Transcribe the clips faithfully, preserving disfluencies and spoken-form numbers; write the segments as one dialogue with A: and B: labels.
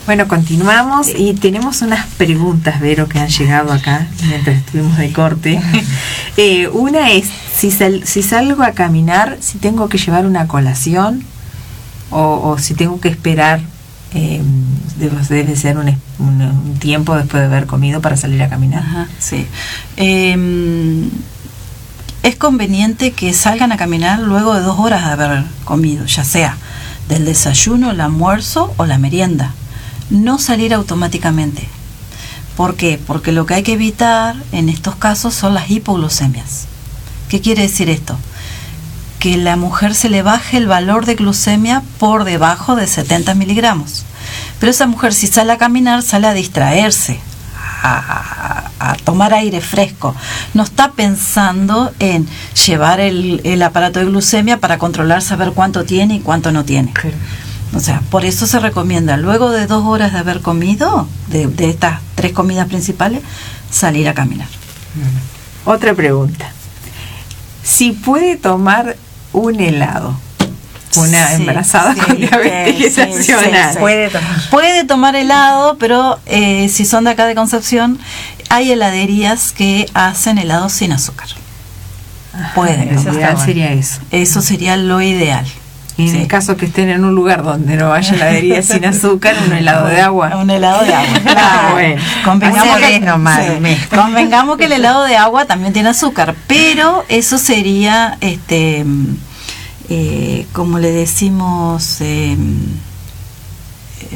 A: Bueno, continuamos y tenemos unas preguntas, Vero, que han llegado acá mientras estuvimos de corte. eh, una es, si, sal, si salgo a caminar, si tengo que llevar una colación o, o si tengo que esperar, eh, debe, debe ser un, un, un tiempo después de haber comido para salir a caminar.
B: Ajá, sí. Eh, es conveniente que salgan a caminar luego de dos horas de haber comido, ya sea del desayuno, el almuerzo o la merienda. No salir automáticamente. ¿Por qué? Porque lo que hay que evitar en estos casos son las hipoglucemias. ¿Qué quiere decir esto? Que la mujer se le baje el valor de glucemia por debajo de setenta miligramos. Pero esa mujer, si sale a caminar, sale a distraerse, a, a, a tomar aire fresco. No está pensando en llevar el, el aparato de glucemia para controlar, saber cuánto tiene y cuánto no tiene.
A: Claro.
B: O sea, por eso se recomienda, luego de dos horas de haber comido, de, de estas tres comidas principales, salir a caminar.
A: Otra pregunta. Si puede tomar un helado, una sí, embarazada sí, con diabetes
B: sí,
A: gestacional.
B: Sí, sí, puede tomar. Puede tomar helado, pero eh, si son de acá de Concepción, hay heladerías que hacen helado sin azúcar.
A: Ajá,
B: pueden.
A: Lo ideal sería eso.
B: Eso sería lo ideal.
A: Y en sí. el caso que estén en un lugar donde no haya heladería sin azúcar, un helado de agua.
B: Un helado de agua. Claro. Bueno, convengamos que, nomás, sí, convengamos que el helado de agua también tiene azúcar, pero eso sería, este, eh, como le decimos, eh, eh,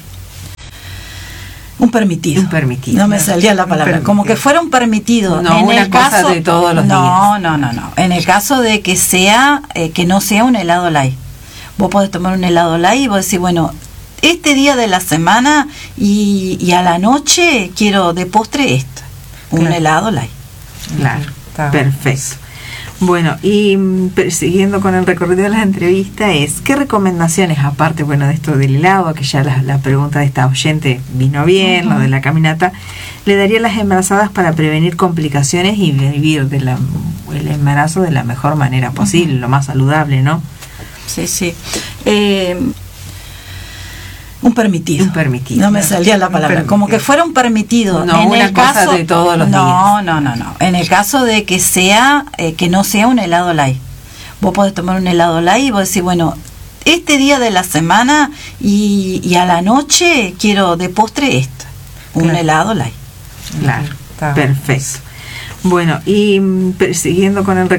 B: un permitido.
A: Un permitido.
B: No me salía la palabra. Como que fuera un permitido.
A: No,
B: en
A: una
B: el
A: cosa
B: caso,
A: de todos los
B: no,
A: días.
B: No, no, no. En el caso de que sea, eh, que no sea un helado light. Vos podés tomar un helado light y vos decís, bueno, este día de la semana y, y a la noche quiero de postre esto, un claro. helado light.
A: Claro, está perfecto. Bueno, y siguiendo con el recorrido de las entrevistas, es ¿qué recomendaciones, aparte, bueno, de esto del helado, que ya la, la pregunta de esta oyente vino bien, uh-huh. lo de la caminata, le daría a las embarazadas para prevenir complicaciones y vivir de la, el embarazo de la mejor manera posible, uh-huh. lo más saludable, ¿no?
B: Sí, sí. Eh, un permitido.
A: Un permitido.
B: No me salía la palabra. Como que fuera un permitido.
A: No,
B: en
A: una
B: el
A: cosa
B: caso,
A: de todos los
B: no,
A: días.
B: No, no, no. En el caso de que sea, eh, que no sea un helado light. Vos podés tomar un helado light y vos decís, bueno, este día de la semana y, y a la noche quiero de postre esto. Un
A: claro.
B: helado light.
A: Claro, perfecto. Bueno, y siguiendo con el